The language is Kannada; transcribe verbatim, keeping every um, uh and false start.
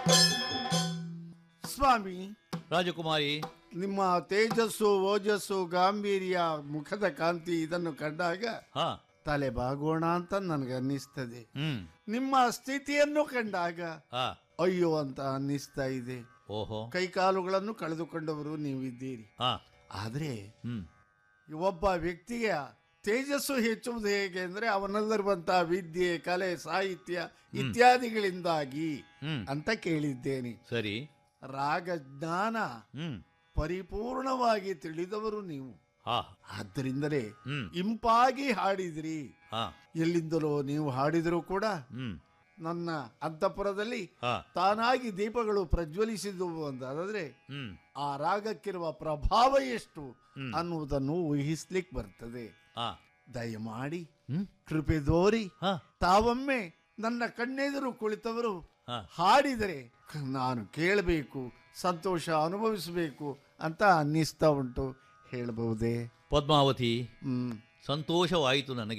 ಸ್ವಾಮಿ ರಾಜಕುಮಾರಿ, ನಿಮ್ಮ ತೇಜಸ್ಸು, ಓಜಸ್ಸು, ಗಾಂಭೀರ್ಯ, ಮುಖದ ಕಾಂತಿ ಇದನ್ನು ಕಂಡಾಗ ಹಾ ತಲೆ ಬಾಗೋಣ ಅಂತ ನನಗೆ ಅನ್ನಿಸ್ತದೆ. ಹ್ಮ್ ನಿಮ್ಮ ಸ್ಥಿತಿಯನ್ನು ಕಂಡಾಗ ಹಾ ಅಯ್ಯೋ ಅಂತ ಅನ್ನಿಸ್ತಾ ಇದೆ. ಓಹೋ ಕೈಕಾಲುಗಳನ್ನು ಕಳೆದುಕೊಂಡವರು ನೀವಿದ್ದೀರಿ. ಹಾ ಆದ್ರೆ ಹ್ಮ್ ಒಬ್ಬ ವ್ಯಕ್ತಿಗೆ ತೇಜಸ್ಸು ಹೆಚ್ಚುವುದು ಹೇಗೆ ಅಂದ್ರೆ ಅವನಲ್ಲಿರುವಂತಹ ವಿದ್ಯೆ, ಕಲೆ, ಸಾಹಿತ್ಯ ಇತ್ಯಾದಿಗಳಿಂದಾಗಿ ಹ್ಮ್ ಅಂತ ಕೇಳಿದ್ದೇನೆ. ಸರಿ. ರಾಗಜ್ಞಾನ ಹ್ಮ್ ಪರಿಪೂರ್ಣವಾಗಿ ತಿಳಿದವರು ನೀವು. ಹಾ ಆದ್ದರಿಂದಲೇ ಹ್ಮ್ ಇಂಪಾಗಿ ಹಾಡಿದ್ರಿ. ಹಾ ಎಲ್ಲಿಂದಲೋ ನೀವು ಹಾಡಿದರೂ ಕೂಡ ಹ್ಮ್ ನನ್ನ ಅಂತಃಪುರದಲ್ಲಿ ಹಾ ತಾನಾಗಿ ದೀಪಗಳು ಪ್ರಜ್ವಲಿಸಿದುವು ಅಂತಾದ್ರೆ ಹ್ಮ್ ಆ ರಾಗಕ್ಕಿರುವ ಪ್ರಭಾವ ಎಷ್ಟು ಹ್ಮ್. ಅನ್ನುವುದನ್ನು ಊಹಿಸ್ಲಿಕ್ಕೆ ಬರ್ತದೆ. ಹಾ ದಯಮಾಡಿ ಹ್ಮ್ ಕೃಪೆ ತೋರಿ ಹಾ ತಾವೊಮ್ಮೆ ನನ್ನ ಕಣ್ಣೆದುರು ಕುಳಿತವರು ಹಾ ಹಾಡಿದರೆ ನಾನು ಕೇಳಬೇಕು, ಸಂತೋಷ ಅನುಭವಿಸಬೇಕು ಅಂತ ಅನ್ನಿಸ್ತಾ ಉಂಟು. ಹೇಳಬಹುದೇ? ಪದ್ಮಾವತಿ, ಹ್ಮ್ ಸಂತೋಷವಾಯಿತು ನನಗೆ.